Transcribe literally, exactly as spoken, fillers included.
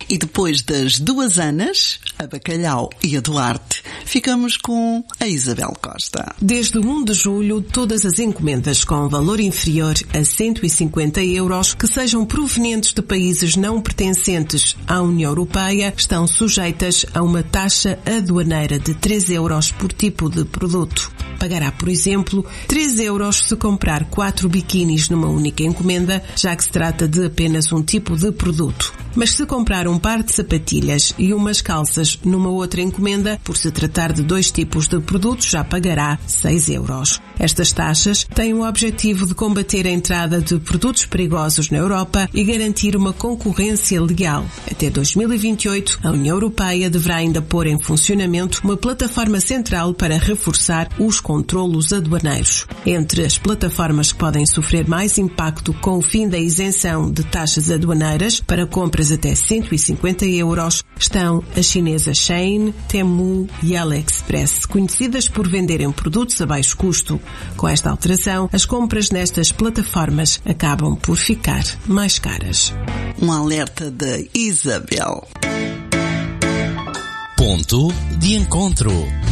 E depois das duas Anas, a Bacalhau e a Duarte, ficamos com a Isabel Costa. Desde o primeiro de julho, todas as encomendas com valor inferior a cento e cinquenta euros que sejam provenientes de países não pertencentes à União Europeia estão sujeitas a uma taxa aduaneira de três euros por tipo de produto. Pagará, por exemplo, três euros se comprar quatro biquínis numa única encomenda, já que se trata de apenas um tipo de produto. Mas se comprar um par de sapatilhas e umas calças numa outra encomenda, por se tratar de dois tipos de produtos, já pagará seis euros. Estas taxas têm o objetivo de combater a entrada de produtos perigosos na Europa e garantir uma concorrência leal. Até dois mil e vinte e oito, a União Europeia deverá ainda pôr em funcionamento uma plataforma central para reforçar os controlos aduaneiros. Entre as plataformas que podem sofrer mais impacto com o fim da isenção de taxas aduaneiras para compras até cento e cinquenta euros estão as chinesas Shein, Temu e AliExpress, conhecidas por venderem produtos a baixo custo. Com esta alteração, as compras nestas plataformas acabam por ficar mais caras. Um alerta da Isabel. Ponto de encontro.